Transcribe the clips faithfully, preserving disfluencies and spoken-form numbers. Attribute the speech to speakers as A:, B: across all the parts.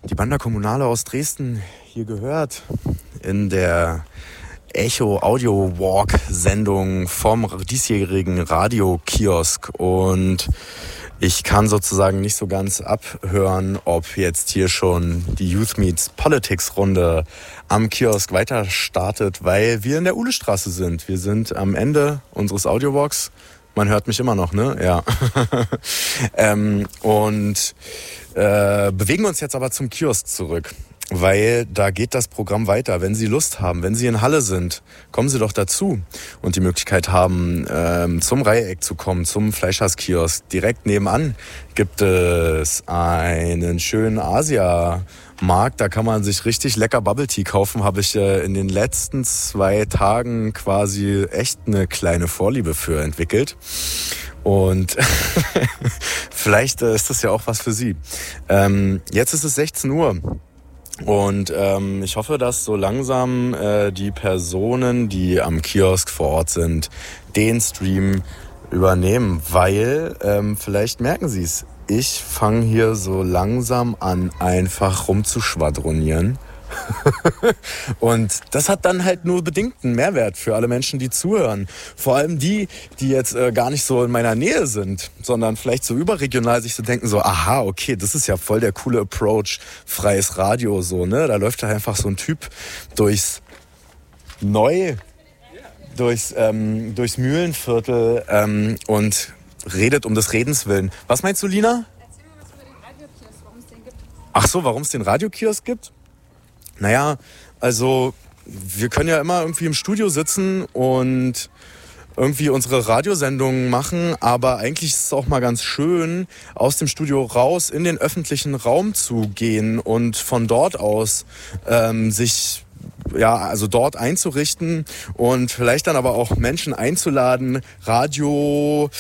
A: Die Banda Kommunale aus Dresden hier gehört in der Echo Audio Walk Sendung vom diesjährigen Radiokiosk, und ich kann sozusagen nicht so ganz abhören, ob jetzt hier schon die Youth Meets Politics Runde am Kiosk weiter startet, weil wir in der Uhlestraße sind. Wir sind am Ende unseres Audiowalks. Man hört mich immer noch, ne? Ja. ähm, und äh, bewegen uns jetzt aber zum Kiosk zurück, weil da geht das Programm weiter. Wenn Sie Lust haben, wenn Sie in Halle sind, kommen Sie doch dazu und die Möglichkeit haben, ähm, zum Reiheck zu kommen, zum Fleischerskiosk. Direkt nebenan gibt es einen schönen Asia-Markt. Da kann man sich richtig lecker Bubble Tea kaufen. Habe ich äh, in den letzten zwei Tagen quasi echt eine kleine Vorliebe für entwickelt. Und vielleicht äh, ist das ja auch was für Sie. Ähm, jetzt ist es sechzehn Uhr. Und ähm, ich hoffe, dass so langsam äh, die Personen, die am Kiosk vor Ort sind, den Stream übernehmen, weil ähm, vielleicht merken Sie es, ich fange hier so langsam an, einfach rumzuschwadronieren. Und das hat dann halt nur bedingten Mehrwert für alle Menschen, die zuhören. Vor allem die, die jetzt äh, gar nicht so in meiner Nähe sind, sondern vielleicht so überregional sich so denken, so, aha, okay, das ist ja voll der coole Approach, freies Radio, so, ne? Da läuft da einfach so ein Typ durchs Neu, durchs, ähm, durchs Mühlenviertel ähm, und redet um des Redens willen. Was meinst du, Lina?
B: Erzähl mir was über den Radiokiosk, warum es den gibt.
A: Ach so, warum es den Radiokiosk gibt? Naja, also wir können ja immer irgendwie im Studio sitzen und irgendwie unsere Radiosendungen machen, aber eigentlich ist es auch mal ganz schön, aus dem Studio raus in den öffentlichen Raum zu gehen und von dort aus ähm, sich ja, also dort einzurichten und vielleicht dann aber auch Menschen einzuladen, Radio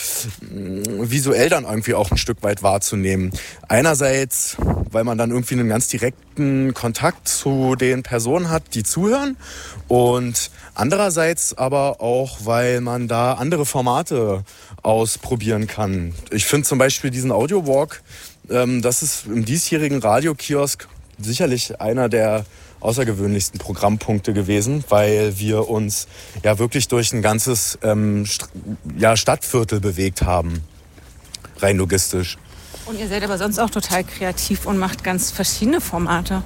A: visuell dann irgendwie auch ein Stück weit wahrzunehmen. Einerseits, weil man dann irgendwie einen ganz direkten Kontakt zu den Personen hat, die zuhören, und andererseits aber auch, weil man da andere Formate ausprobieren kann. Ich finde zum Beispiel diesen Audio-Walk, ähm, das ist im diesjährigen Radiokiosk sicherlich einer der außergewöhnlichsten Programmpunkte gewesen, weil wir uns ja wirklich durch ein ganzes ähm, St- ja, Stadtviertel bewegt haben, rein logistisch.
B: Und ihr seid aber sonst auch total kreativ und macht ganz verschiedene Formate.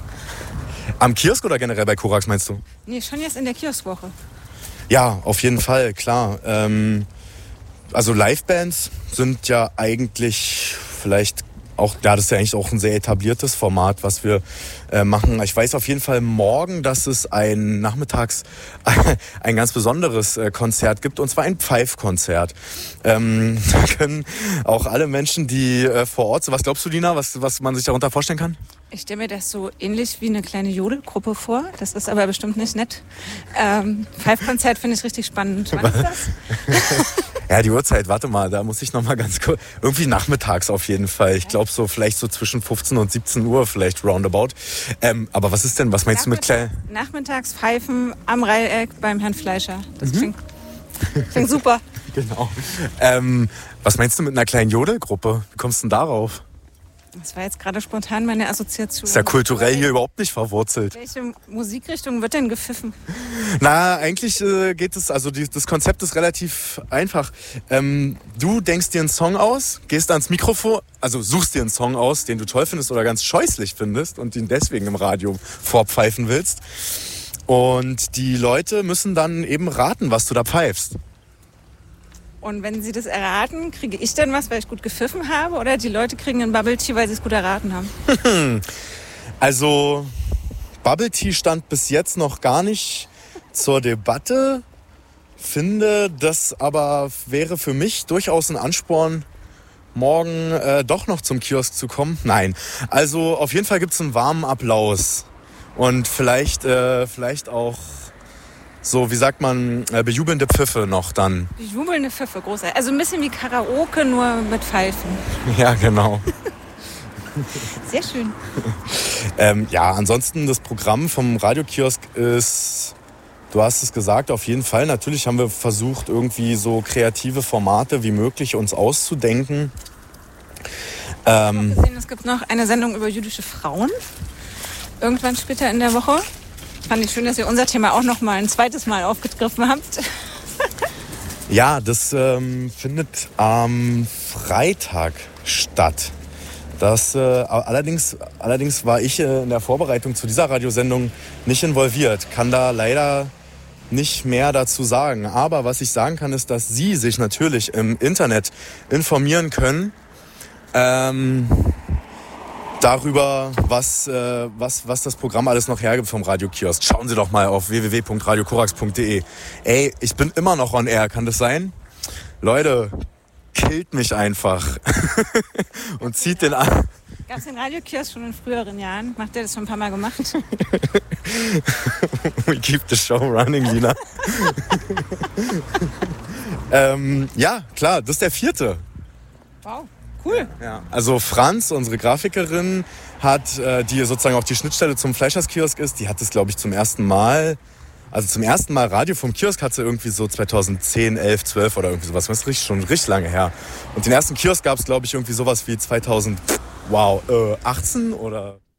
A: Am Kiosk oder generell bei Korax, meinst du?
B: Nee, schon jetzt in der Kioskwoche.
A: Ja, auf jeden Fall, klar. Ähm, also Livebands sind ja eigentlich vielleicht auch, ja, das ist ja eigentlich auch ein sehr etabliertes Format, was wir äh, machen. Ich weiß auf jeden Fall morgen, dass es ein nachmittags ein ganz besonderes äh, Konzert gibt, und zwar ein Pfeifkonzert. Ähm, da können auch alle Menschen, die äh, vor Ort sind, was glaubst du, Dina, was, was man sich darunter vorstellen kann?
B: Ich stelle mir das so ähnlich wie eine kleine Jodelgruppe vor. Das ist aber bestimmt nicht nett. Ähm, Pfeifkonzert finde ich richtig spannend. Wann ist das?
A: Ja, die Uhrzeit, warte mal, da muss ich noch mal ganz kurz. Irgendwie nachmittags auf jeden Fall. Ich glaube so vielleicht so zwischen fünfzehn und siebzehn Uhr vielleicht roundabout. Ähm, aber was ist denn, was meinst
B: Nachmittag,
A: du mit klein?
B: Nachmittags Pfeifen am Reiheck beim Herrn Fleischer. Das mhm. klingt, klingt super.
A: Genau. Ähm, was meinst du mit einer kleinen Jodelgruppe? Wie kommst du denn darauf?
B: Das war jetzt gerade spontan meine Assoziation.
A: Ist ja kulturell hier überhaupt nicht verwurzelt.
B: Welche Musikrichtung wird denn gepfiffen?
A: Na, eigentlich äh, geht es, also die, das Konzept ist relativ einfach. Ähm, du denkst dir einen Song aus, gehst ans Mikrofon, also suchst dir einen Song aus, den du toll findest oder ganz scheußlich findest und ihn deswegen im Radio vorpfeifen willst. Und die Leute müssen dann eben raten, was du da pfeifst.
B: Und wenn sie das erraten, kriege ich dann was, weil ich gut gepfiffen habe? Oder die Leute kriegen einen Bubble Tea, weil sie es gut erraten haben?
A: Also, Bubble Tea stand bis jetzt noch gar nicht zur Debatte. Finde, das aber wäre für mich durchaus ein Ansporn, morgen äh, doch noch zum Kiosk zu kommen. Nein, also auf jeden Fall gibt es einen warmen Applaus. Und vielleicht, äh, vielleicht auch so, wie sagt man, äh, bejubelnde Pfiffe noch dann.
B: Bejubelnde Pfiffe, großartig. Also ein bisschen wie Karaoke, nur mit Pfeifen.
A: Ja, genau.
B: Sehr schön.
A: ähm, ja, ansonsten das Programm vom Radiokiosk ist, du hast es gesagt, auf jeden Fall. Natürlich haben wir versucht, irgendwie so kreative Formate wie möglich uns auszudenken.
B: Ähm, ich habe gesehen, es gibt noch eine Sendung über jüdische Frauen. irgendwann später in der Woche. Fand ich schön, dass ihr unser Thema auch noch mal ein zweites Mal aufgegriffen habt.
A: Ja, das ähm, findet am Freitag statt. Das, äh, allerdings, allerdings war ich äh, in der Vorbereitung zu dieser Radiosendung nicht involviert. Kann da leider nicht mehr dazu sagen. Aber was ich sagen kann, ist, dass Sie sich natürlich im Internet informieren können ähm, darüber, was, äh, was, was das Programm alles noch hergibt vom Radiokiosk. Schauen Sie doch mal auf w w w punkt radio korax punkt d e. Ey, ich bin immer noch on air, kann das sein? Leute, killt mich einfach und zieht den an.
B: Gab es den Radiokiosk schon in früheren Jahren? Macht ihr das schon ein paar Mal gemacht?
A: We keep the show running, Lina. ähm, ja, klar, das ist der vierte.
B: Wow, cool.
A: Ja, also Franz, unsere Grafikerin, hat, äh, die sozusagen auch die Schnittstelle zum Fleischerskiosk ist, die hat das, glaube ich, zum ersten Mal, also zum ersten Mal Radio vom Kiosk hat sie irgendwie so zweitausendzehn, elf, zwölf oder irgendwie sowas. Das ist richtig, schon richtig lange her. Und den ersten Kiosk gab es, glaube ich, irgendwie sowas wie zweitausend, wow, äh, achtzehn oder...